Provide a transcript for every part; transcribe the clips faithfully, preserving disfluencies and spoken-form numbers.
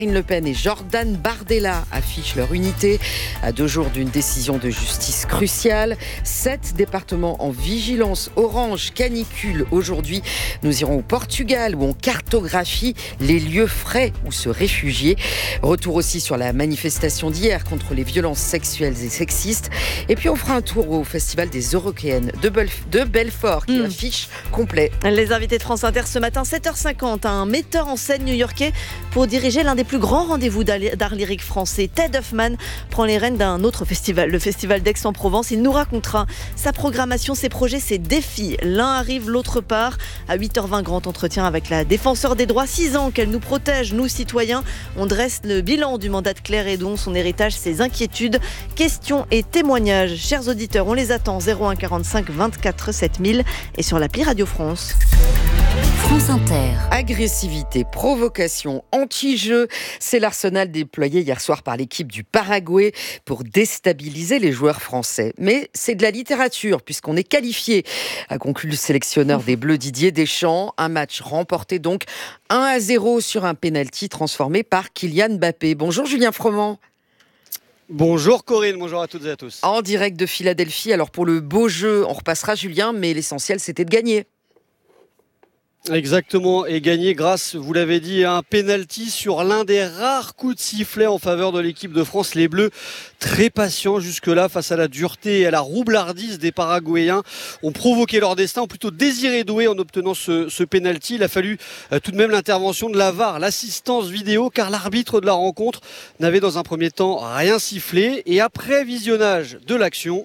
Marine Le Pen et Jordan Bardella affichent leur unité à deux jours d'une décision de justice cruciale. Sept départements en vigilance orange canicule aujourd'hui. Nous irons au Portugal où on cartographie les lieux frais où se réfugier. Retour aussi sur la manifestation d'hier contre les violences sexuelles et sexistes. Et puis on fera un tour au Festival des Eurockéennes de, Belf- de Belfort qui mmh. affiche complet. Les invités de France Inter ce matin, sept heures cinquante, un metteur en scène new-yorkais pour diriger l'un des plus grand rendez-vous d'art lyrique français. Ted Hoffman prend les rênes d'un autre festival, le festival d'Aix-en-Provence. Il nous racontera sa programmation, ses projets, ses défis. L'un arrive, l'autre part. À huit heures vingt, grand entretien avec la défenseur des droits. Six ans qu'elle nous protège, nous citoyens. On dresse le bilan du mandat de Claire Hédon, son héritage, ses inquiétudes, questions et témoignages. Chers auditeurs, on les attend. zéro un quarante-cinq vingt-quatre sept mille et sur l'appli Radio France. France Inter. Agressivité, provocation, anti-jeu, c'est l'arsenal déployé hier soir par l'équipe du Paraguay pour déstabiliser les joueurs français. Mais c'est de la littérature puisqu'on est qualifié, a conclu le sélectionneur des Bleus Didier Deschamps. Un match remporté donc un à zéro sur un pénalty transformé par Kylian Mbappé. Bonjour Julien Froment. Bonjour Corinne, bonjour à toutes et à tous. En direct de Philadelphie, alors pour le beau jeu, on repassera Julien, mais l'essentiel c'était de gagner. Exactement, et gagné grâce, vous l'avez dit, à un pénalty sur l'un des rares coups de sifflet en faveur de l'équipe de France. Les Bleus, très patients jusque-là face à la dureté et à la roublardise des Paraguayens, ont provoqué leur destin, ont plutôt désiré douer en obtenant ce, ce pénalty. Il a fallu euh, tout de même l'intervention de la V A R, l'assistance vidéo, car l'arbitre de la rencontre n'avait dans un premier temps rien sifflé. Et après visionnage de l'action,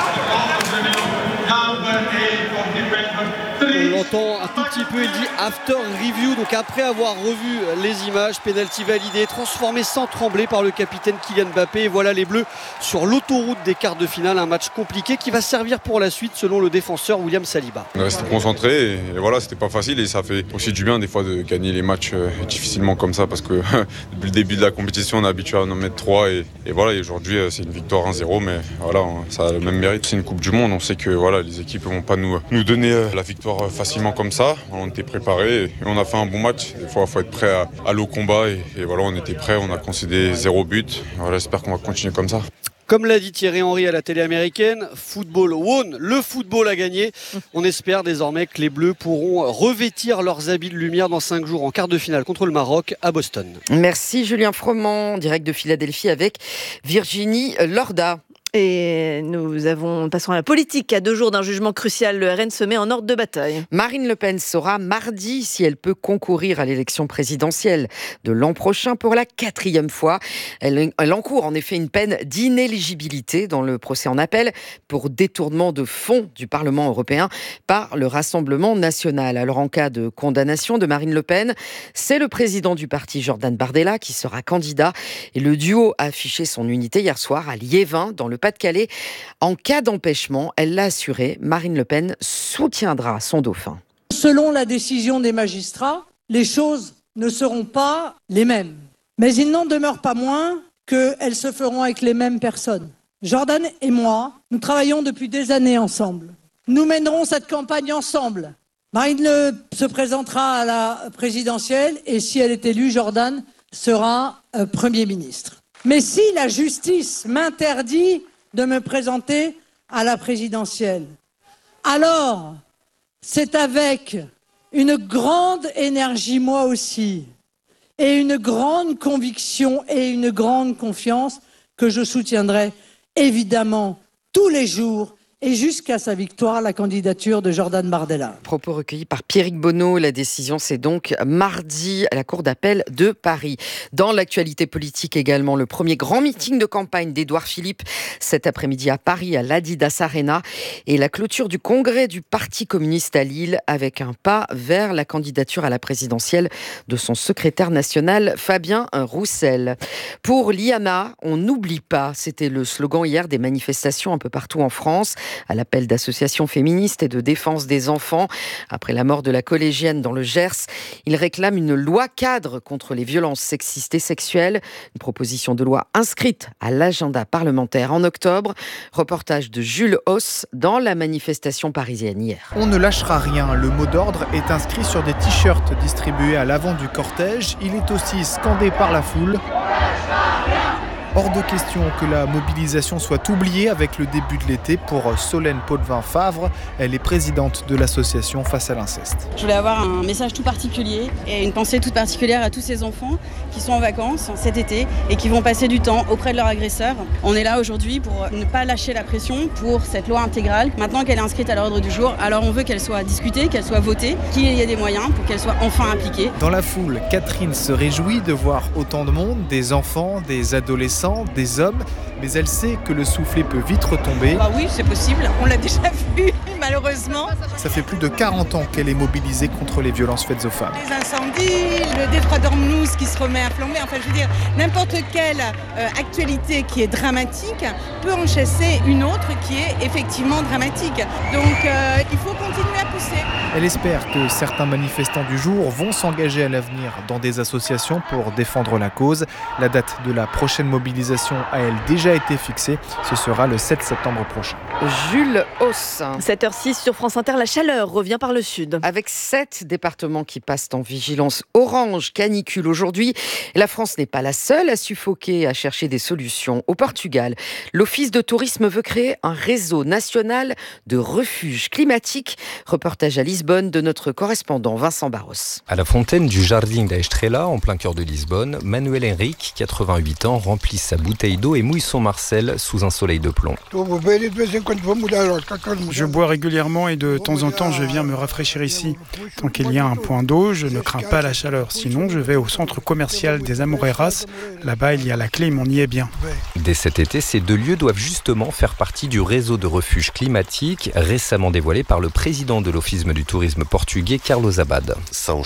on l'entend un tout petit peu, il dit after review, donc après avoir revu les images, pénalty validé, transformé sans trembler par le capitaine Kylian Mbappé. Et voilà les Bleus sur l'autoroute des quarts de finale, un match compliqué qui va servir pour la suite selon le défenseur William Saliba. On restait concentré et, et voilà, c'était pas facile et ça fait aussi du bien des fois de gagner les matchs euh, difficilement comme ça parce que depuis le début de la compétition on est habitué à en mettre trois et, et voilà, et aujourd'hui c'est une victoire un zéro, mais voilà, ça a le même mérite. C'est une Coupe du Monde, on sait que voilà, les équipes ne vont pas nous, nous donner euh, la victoire facilement comme ça. On était préparés et on a fait un bon match. Des fois il faut être prêt à aller au combat et, et voilà, on était prêts, on a concédé zéro but. Voilà, j'espère qu'on va continuer comme ça. Comme l'a dit Thierry Henry à la télé américaine, football won, le football a gagné. On espère désormais que les Bleus pourront revêtir leurs habits de lumière dans cinq jours en quart de finale contre le Maroc à Boston. Merci Julien Froment, direct de Philadelphie avec Virginie Lorda. Et nous avons, passons à la politique. À deux jours d'un jugement crucial, le R N se met en ordre de bataille. Marine Le Pen saura mardi si elle peut concourir à l'élection présidentielle de l'an prochain pour la quatrième fois. Elle, elle encourt en effet une peine d'inéligibilité dans le procès en appel pour détournement de fonds du Parlement européen par le Rassemblement national. Alors en cas de condamnation de Marine Le Pen, c'est le président du parti Jordan Bardella qui sera candidat. Et le duo a affiché son unité hier soir à Liévin dans le Pas-de-Calais. En cas d'empêchement, elle l'a assuré, Marine Le Pen soutiendra son dauphin. Selon la décision des magistrats, les choses ne seront pas les mêmes. Mais il n'en demeure pas moins qu'elles se feront avec les mêmes personnes. Jordan et moi, nous travaillons depuis des années ensemble. Nous mènerons cette campagne ensemble. Marine Le se présentera à la présidentielle et si elle est élue, Jordan sera euh, Premier ministre. Mais si la justice m'interdit de me présenter à la présidentielle, alors c'est avec une grande énergie, moi aussi, et une grande conviction et une grande confiance que je soutiendrai évidemment tous les jours et jusqu'à sa victoire, la candidature de Jordan Bardella. Propos recueillis par Pierrick Bonneau. La décision, c'est donc mardi à la Cour d'appel de Paris. Dans l'actualité politique également, le premier grand meeting de campagne d'Édouard Philippe cet après-midi à Paris, à l'Adidas Arena, et la clôture du congrès du Parti communiste à Lille avec un pas vers la candidature à la présidentielle de son secrétaire national, Fabien Roussel. Pour l'I A M A, on n'oublie pas, c'était le slogan hier des manifestations un peu partout en France. à l'appel d'associations féministes et de défense des enfants. Après la mort de la collégienne dans le Gers, il réclame une loi cadre contre les violences sexistes et sexuelles. Une proposition de loi inscrite à l'agenda parlementaire en octobre. Reportage de Jules Hauss dans la manifestation parisienne hier. On ne lâchera rien. Le mot d'ordre est inscrit sur des t-shirts distribués à l'avant du cortège. Il est aussi scandé par la foule. Hors de question que la mobilisation soit oubliée avec le début de l'été pour Solène Potvin-Favre. Elle est présidente de l'association Face à l'inceste. Je voulais avoir un message tout particulier et une pensée toute particulière à tous ces enfants qui sont en vacances cet été et qui vont passer du temps auprès de leurs agresseurs. On est là aujourd'hui pour ne pas lâcher la pression pour cette loi intégrale. Maintenant qu'elle est inscrite à l'ordre du jour, alors on veut qu'elle soit discutée, qu'elle soit votée, qu'il y ait des moyens pour qu'elle soit enfin appliquée. Dans la foule, Catherine se réjouit de voir autant de monde, des enfants, des adolescents, des hommes, mais elle sait que le soufflet peut vite retomber. Bah oui, c'est possible, on l'a déjà vu, malheureusement. Ça fait plus de quarante ans qu'elle est mobilisée contre les violences faites aux femmes. Les incendies, le détroit d'Ormuz qui se remet à flamber, enfin je veux dire, n'importe quelle euh, actualité qui est dramatique peut en chasser une autre qui est effectivement dramatique. Donc euh, il faut continuer à pousser. Elle espère que certains manifestants du jour vont s'engager à l'avenir dans des associations pour défendre la cause. La date de la prochaine mobilisation a elle déjà été fixée. Ce sera le sept septembre prochain. Jules Hauss. sept heures six sur France Inter, la chaleur revient par le sud. Avec sept départements qui passent en vigilance orange canicule aujourd'hui, la France n'est pas la seule à suffoquer, à chercher des solutions. Au Portugal, l'Office de tourisme veut créer un réseau national de refuges climatiques. Reportage à Lisbonne de notre correspondant Vincent Barros. À la fontaine du Jardim da Estrela, en plein cœur de Lisbonne, Manuel Henrique, quatre-vingt-huit ans, remplit sa bouteille d'eau et mouille son Marcel sous un soleil de plomb. Je bois régulièrement et de temps en temps je viens me rafraîchir ici. Tant qu'il y a un point d'eau, je ne crains pas la chaleur. Sinon, je vais au centre commercial des Amoreiras. Là-bas, il y a la clim, on y est bien. Dès cet été, ces deux lieux doivent justement faire partie du réseau de refuges climatiques récemment dévoilé par le président de l'Office du tourisme portugais, Carlos Abad. Ce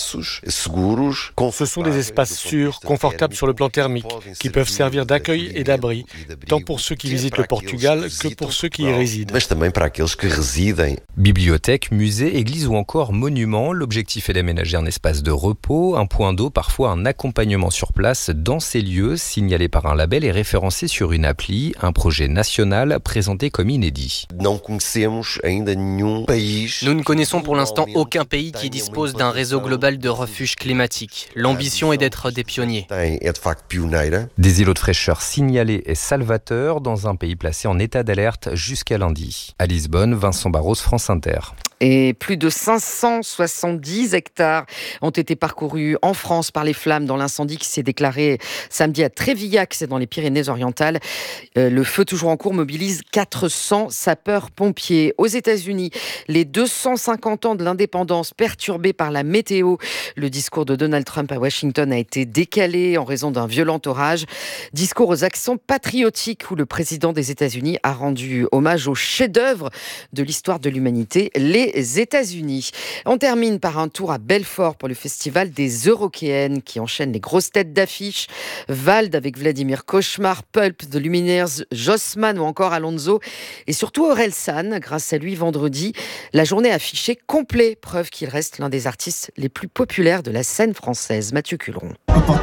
sont des espaces sûrs, confortables sur le plan thermique, qui peuvent servir d'accueil et d'abri, tant pour ceux qui visitent le Portugal que pour ceux qui y résident. Bibliothèques, musées, églises ou encore monuments, l'objectif est d'aménager un espace de repos, un point d'eau, parfois un accompagnement sur place dans ces lieux, signalé par un label et référencé sur une appli, un projet national présenté comme inédit. Nous ne connaissons pour l'instant aucun pays qui dispose d'un réseau global de refuges climatiques. L'ambition est d'être des pionniers. Des îlots de fraîcheur signalés et salvateurs dans un pays placé en état d'alerte jusqu'à lundi. À Lisbonne, Vincent Barros, France Inter. Et plus de cinq cent soixante-dix hectares ont été parcourus en France par les flammes dans l'incendie qui s'est déclaré samedi à Trévillac, c'est dans les Pyrénées-Orientales. Euh, le feu toujours en cours mobilise quatre cents sapeurs-pompiers. Aux États-Unis, les deux cent cinquante ans de l'indépendance perturbés par la météo. Le discours de Donald Trump à Washington a été décalé en raison d'un violent orage. Discours aux accents patriotiques où le président des États-Unis a rendu hommage au chef-d'œuvre de l'histoire de l'humanité, les États-Unis. On termine par un tour à Belfort pour le festival des Eurockéennes qui enchaîne les grosses têtes d'affiche. Vald avec Vladimir Cauchemar, Pulp, The Lumineers, Jossman ou encore Alonso. Et surtout Orelsan, grâce à lui vendredi, la journée affichée complet, preuve qu'il reste l'un des artistes les plus populaires de la scène française. Mathieu Culeron.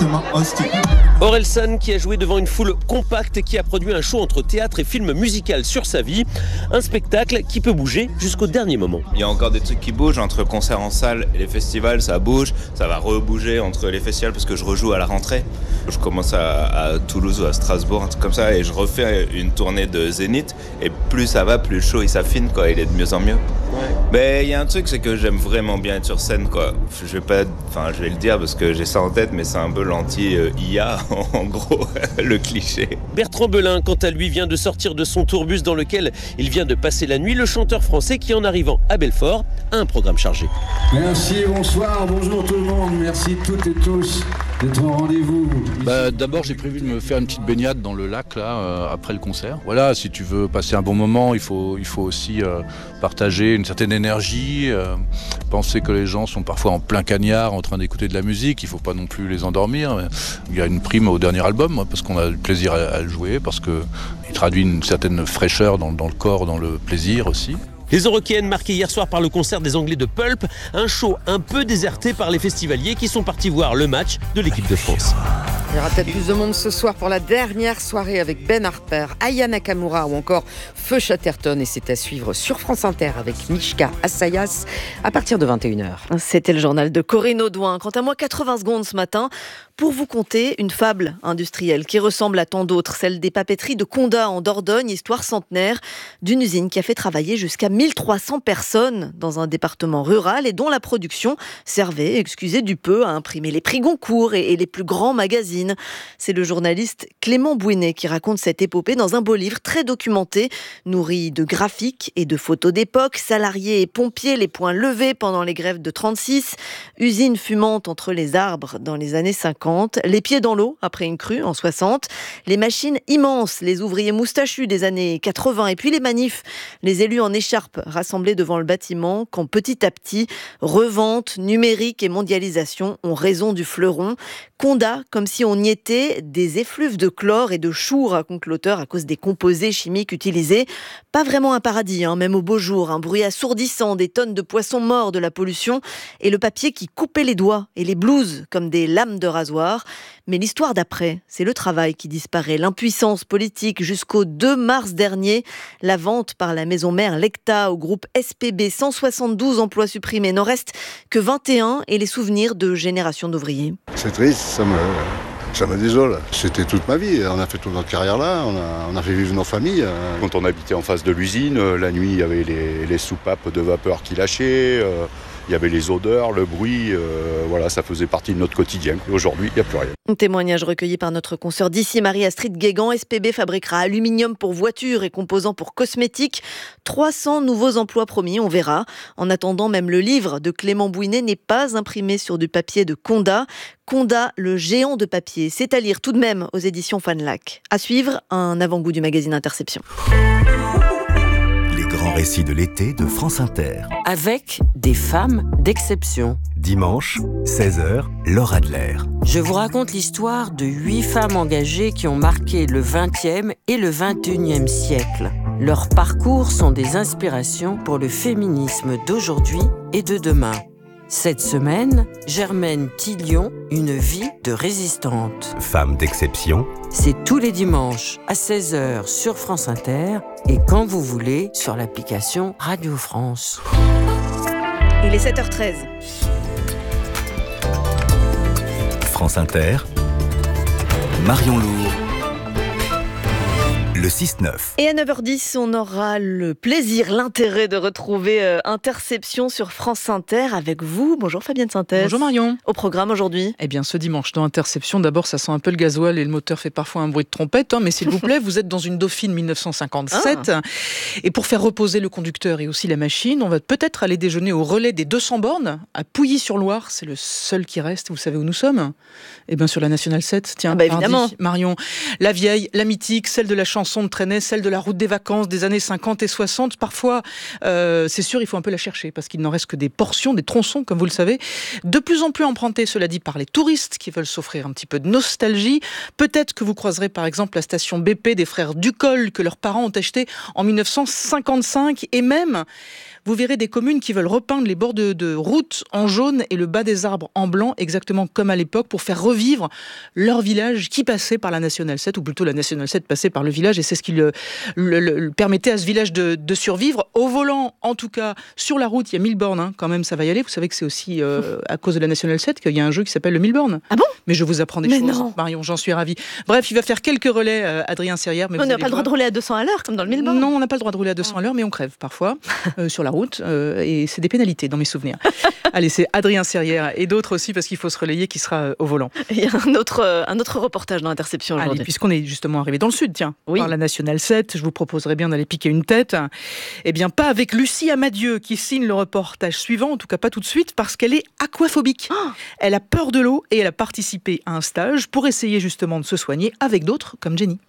Orelsan qui a joué devant une foule compacte et qui a produit un show entre théâtre et film musical sur sa vie. Un spectacle qui peut bouger jusqu'au dernier moment. Il y a encore des trucs qui bougent entre concerts en salle et les festivals, ça bouge. Ça va rebouger entre les festivals parce que je rejoue à la rentrée. Je commence à, à Toulouse ou à Strasbourg, un truc comme ça, et je refais une tournée de Zénith. Et plus ça va, plus le show il s'affine, quoi. Il est de mieux en mieux. Ouais. Mais il y a un truc, c'est que j'aime vraiment bien être sur scène, quoi. Je vais pas, enfin, je vais le dire parce que j'ai ça en tête, mais c'est un peu l'anti-I A, en gros, le cliché. Bertrand Belin, quant à lui, vient de sortir de son tourbus dans lequel il vient de passer la nuit. Le chanteur français qui, en arrivant à Belfort, a un programme chargé. Merci, bonsoir, bonjour tout le monde. Merci toutes et tous d'être au rendez-vous. Bah, d'abord, j'ai prévu de me faire une petite baignade dans le lac là euh, après le concert. Voilà, si tu veux passer un bon moment, il faut, il faut aussi euh, partager une certaine énergie, euh, penser que les gens sont parfois en plein cagnard en train d'écouter de la musique. Il ne faut pas non plus les endormir. Il y a une prime au dernier album, parce qu'on a du plaisir à, à le jouer, parce qu'il traduit une certaine fraîcheur dans, dans le corps, dans le plaisir aussi. Les Eurokéennes marquées hier soir par le concert des Anglais de Pulp, un show un peu déserté par les festivaliers qui sont partis voir le match de l'équipe de France. Il y aura peut-être plus de monde ce soir pour la dernière soirée avec Ben Harper, Aya Nakamura ou encore Feu Chatterton. Et c'est à suivre sur France Inter avec Mishka Assayas à partir de vingt et une heures. C'était le journal de Corinne Audouin. Quant à moi, quatre-vingts secondes ce matin pour vous conter une fable industrielle qui ressemble à tant d'autres, celle des papeteries de Condat en Dordogne, histoire centenaire d'une usine qui a fait travailler jusqu'à mille trois cents personnes dans un département rural et dont la production servait, excusez du peu, à imprimer les prix Goncourt et, et les plus grands magazines. C'est le journaliste Clément Bouinet qui raconte cette épopée dans un beau livre très documenté, nourri de graphiques et de photos d'époque, salariés et pompiers les poings levés pendant les grèves de trente-six, usine fumante entre les arbres dans les années cinquante, les pieds dans l'eau après une crue en soixante, les machines immenses, les ouvriers moustachus des années quatre-vingts et puis les manifs, les élus en écharpe rassemblés devant le bâtiment quand petit à petit, revente, numérique et mondialisation ont raison du fleuron. Condat, comme si on y était, des effluves de chlore et de choux, raconte l'auteur, à cause des composés chimiques utilisés. Pas vraiment un paradis, hein, même au beau jour. Un bruit assourdissant, des tonnes de poissons morts, de la pollution et le papier qui coupait les doigts et les blouses comme des lames de rasoir. Mais l'histoire d'après, c'est le travail qui disparaît, l'impuissance politique jusqu'au deux mars dernier. La vente par la maison mère Lecta au groupe S P B, cent soixante-douze emplois supprimés, n'en reste que vingt et un et les souvenirs de générations d'ouvriers. C'est triste, ça me, ça me désole. C'était toute ma vie, on a fait toute notre carrière là, on a, on a fait vivre nos familles. Quand on habitait en face de l'usine, la nuit il y avait les, les soupapes de vapeur qui lâchaient, euh, il y avait les odeurs, le bruit, euh, voilà, ça faisait partie de notre quotidien. Et aujourd'hui, il n'y a plus rien. Un témoignage recueilli par notre consoeur d'ici, Marie-Astrid Guégan. S P B fabriquera aluminium pour voitures et composants pour cosmétiques. trois cents nouveaux emplois promis, on verra. En attendant, même le livre de Clément Bouinet n'est pas imprimé sur du papier de Condat. Condat, le géant de papier. C'est à lire tout de même aux éditions Fanlac. À suivre, un avant-goût du magazine Interception. Les grands récits de l'été de France Inter. Avec des femmes d'exception. Dimanche, seize heures, Laure Adler. Je vous raconte l'histoire de huit femmes engagées qui ont marqué le vingtième et le vingt et unième siècle. Leurs parcours sont des inspirations pour le féminisme d'aujourd'hui et de demain. Cette semaine, Germaine Tillion, une vie de résistante. Femme d'exception. C'est tous les dimanches à seize heures sur France Inter et quand vous voulez sur l'application Radio France. Il est sept heures treize. France Inter, Marion Lourd. Le six neuf. Et à neuf heures dix, on aura le plaisir, l'intérêt de retrouver euh, Interception sur France Inter avec vous. Bonjour Fabienne Synthèse. Bonjour Marion. Au programme aujourd'hui. Eh bien ce dimanche dans Interception, d'abord ça sent un peu le gasoil et le moteur fait parfois un bruit de trompette, hein, mais s'il vous plaît, vous êtes dans une Dauphine mille neuf cent cinquante-sept. Ah. Et pour faire reposer le conducteur et aussi la machine, on va peut-être aller déjeuner au relais des deux cents bornes à Pouilly-sur-Loire. C'est le seul qui reste. Vous savez où nous sommes ? Eh bien sur la Nationale sept. Tiens, ah bah évidemment. Mardi, Marion, la vieille, la mythique, celle de la chanson de traîner, celle de la route des vacances des années cinquante et soixante. Parfois, euh, c'est sûr, il faut un peu la chercher parce qu'il n'en reste que des portions, des tronçons, comme vous le savez. De plus en plus empruntés, cela dit, par les touristes qui veulent s'offrir un petit peu de nostalgie. Peut-être que vous croiserez par exemple la station B P des frères Ducol que leurs parents ont acheté en mille neuf cent cinquante-cinq et même... Vous verrez des communes qui veulent repeindre les bords de, de route en jaune et le bas des arbres en blanc, exactement comme à l'époque, pour faire revivre leur village qui passait par la Nationale sept, ou plutôt la Nationale sept passait par le village, et c'est ce qui le, le, le permettait à ce village de, de survivre. Au volant, en tout cas, sur la route, il y a mille bornes, hein, quand même, ça va y aller. Vous savez que c'est aussi euh, à cause de la Nationale sept qu'il y a un jeu qui s'appelle le mille bornes. Ah bon ? Mais je vous apprends des mais choses, non. Marion, j'en suis ravie. Bref, il va faire quelques relais, euh, Adrien Serrière. Mais on n'a pas voir... le droit de rouler à deux cents à l'heure, comme dans le mille bornes ? Non, on n'a pas le droit de rouler à deux cents à l'heure, mais on crève parfois euh, sur la route. Euh, et c'est des pénalités dans mes souvenirs. Allez, c'est Adrien Serrière et d'autres aussi parce qu'il faut se relayer qui sera au volant. Il y a un autre, un autre reportage dans Interception aujourd'hui. Allez, puisqu'on est justement arrivé dans le sud, tiens, oui. par la Nationale sept, je vous proposerais bien d'aller piquer une tête. Eh bien, pas avec Lucie Amadieu qui signe le reportage suivant, en tout cas pas tout de suite, parce qu'elle est aquaphobique. Oh elle a peur de l'eau et elle a participé à un stage pour essayer justement de se soigner avec d'autres comme Jenny.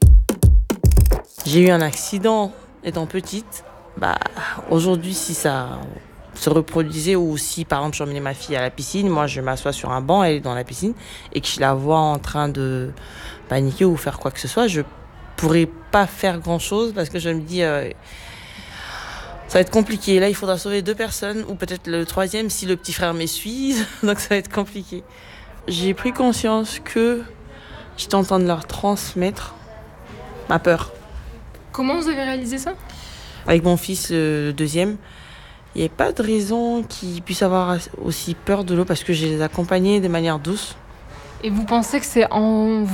J'ai eu un accident étant petite. Bah, aujourd'hui, si ça se reproduisait ou si, par exemple, j'emmenais ma fille à la piscine, moi, je m'assois sur un banc, elle est dans la piscine, et que je la vois en train de paniquer ou faire quoi que ce soit, je pourrais pas faire grand-chose parce que je me dis... Euh, ça va être compliqué. Là, il faudra sauver deux personnes ou peut-être le troisième si le petit frère m'essuie. Donc ça va être compliqué. J'ai pris conscience que j'étais en train de leur transmettre ma peur. Comment vous avez réalisé ça ? Avec mon fils, le deuxième, il n'y a pas de raison qu'il puisse avoir aussi peur de l'eau parce que je les accompagnais de manière douce. Et vous pensez que c'est en